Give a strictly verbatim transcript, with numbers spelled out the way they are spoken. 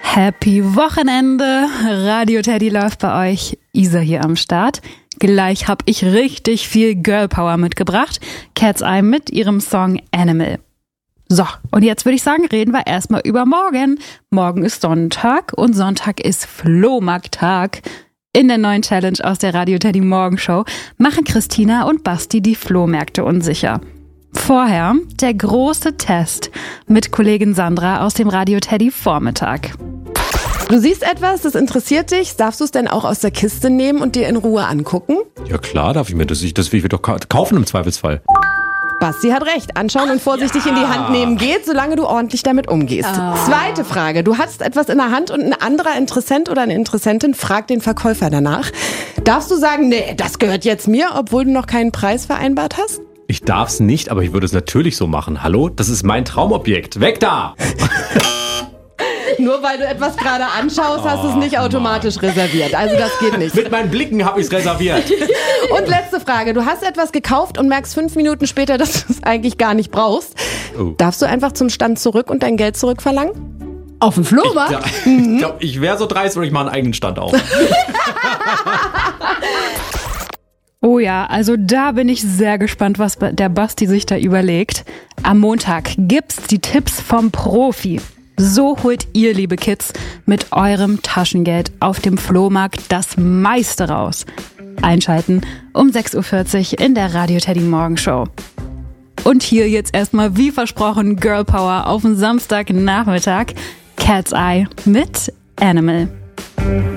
Happy Wochenende! Radio Teddy läuft bei euch. Isa hier am Start. Gleich hab ich richtig viel Girl Power mitgebracht. Cat's Eye mit ihrem Song Animal. So, und jetzt würde ich sagen, reden wir erstmal über morgen. Morgen ist Sonntag und Sonntag ist Flohmarkttag. In der neuen Challenge aus der Radio Teddy Morgenshow machen Christina und Basti die Flohmärkte unsicher. Vorher der große Test mit Kollegin Sandra aus dem Radio Teddy Vormittag. Du siehst etwas, das interessiert dich. Darfst du es denn auch aus der Kiste nehmen und dir in Ruhe angucken? Ja klar, darf ich mir das. Das will ich mir doch kaufen im Zweifelsfall. Basti hat recht. Anschauen und vorsichtig ja. in die Hand nehmen geht, solange du ordentlich damit umgehst. Oh. Zweite Frage. Du hast etwas in der Hand und ein anderer Interessent oder eine Interessentin fragt den Verkäufer danach. Darfst du sagen, nee, das gehört jetzt mir, obwohl du noch keinen Preis vereinbart hast? Ich darf's nicht, aber ich würde es natürlich so machen. Hallo? Das ist mein Traumobjekt. Weg da! Nur weil du etwas gerade anschaust, hast du es nicht automatisch Mann. reserviert. Also das geht nicht. Mit meinen Blicken habe ich es reserviert. Und letzte Frage. Du hast etwas gekauft und merkst fünf Minuten später, dass du es eigentlich gar nicht brauchst. Oh. Darfst du einfach zum Stand zurück und dein Geld zurückverlangen? Auf dem Flohmarkt? Ich, ja, mhm. ich glaube, ich wäre so dreist und ich mache einen eigenen Stand auf. Oh ja, also da bin ich sehr gespannt, was der Basti sich da überlegt. Am Montag gibt's die Tipps vom Profi. So holt ihr, liebe Kids, mit eurem Taschengeld auf dem Flohmarkt das meiste raus. Einschalten um sechs Uhr vierzig in der Radio Teddy Morgenshow. Und hier jetzt erstmal wie versprochen Girl Power auf den Samstagnachmittag. Cat's Eye mit Animal.